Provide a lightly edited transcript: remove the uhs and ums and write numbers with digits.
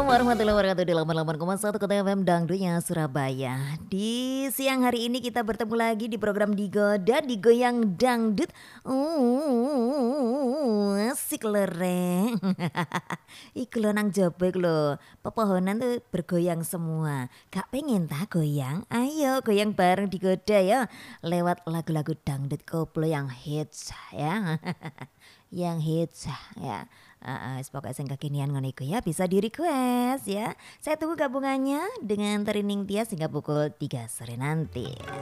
warahmatullahi wabarakatuh di 88,1 Kota FM Dangdutnya Surabaya. Di siang hari ini kita bertemu lagi di program Digoda Digoyang Dangdut. Asik lereng. Iku lho nang jaba iku lho. Pepohonan tuh bergoyang semua. Gak pengen tak goyang? Ayo goyang bareng Digoda ya. Lewat lagu-lagu dangdut koplo yang hits ya. Yang hits ya. Pokoknya sing kekinian ngono iku ya bisa di request ya. Saya tunggu gabungannya dengan Terining Tias hingga pukul 3 sore nanti.